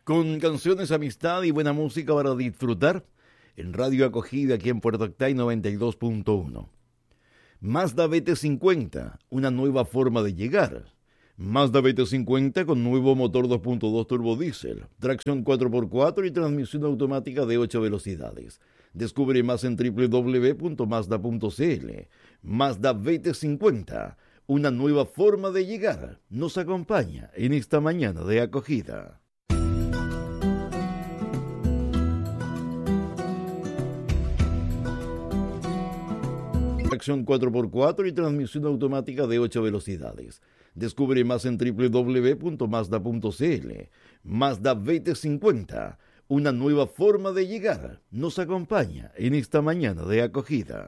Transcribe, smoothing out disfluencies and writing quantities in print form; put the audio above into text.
con canciones, amistad y buena música para disfrutar en Radio Acogida aquí en Puerto Octay 92.1. Mazda BT50, una nueva forma de llegar. Mazda BT50 con nuevo motor 2.2 turbodiesel, tracción 4x4 y transmisión automática de 8 velocidades. Descubre más en www.mazda.cl. Mazda BT50, una nueva forma de llegar, nos acompaña en esta mañana de acogida. Tracción 4x4 y transmisión automática de 8 velocidades. Descubre más en www.mazda.cl. Mazda BT50, una nueva forma de llegar, nos acompaña en esta mañana de acogida.